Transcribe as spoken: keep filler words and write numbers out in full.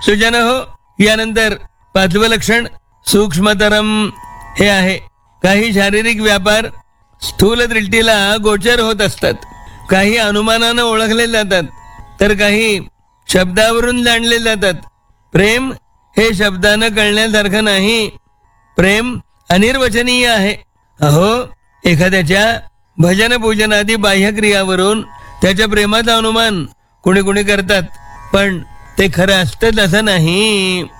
सुजन हो, यानंतर पाचवं लक्षण सूक्ष्मतरम हे आहे. काही शारीरिक व्यापार स्थूल दृष्टीला गोचर होत असतात, काही अनुमानानं ओळखले जातात, तर काही शब्दावरून जाणले जातात. प्रेम हे शब्दानं कळण्यासारखं नाही. प्रेम अनिर्वचनीय आहे. अहो, एखाद्याच्या भजन पूजनादी बाह्यक्रियावरून त्याच्या प्रेमाचा अनुमान कुणी कुणी करतात, पण ते खरं असतं असं नाही.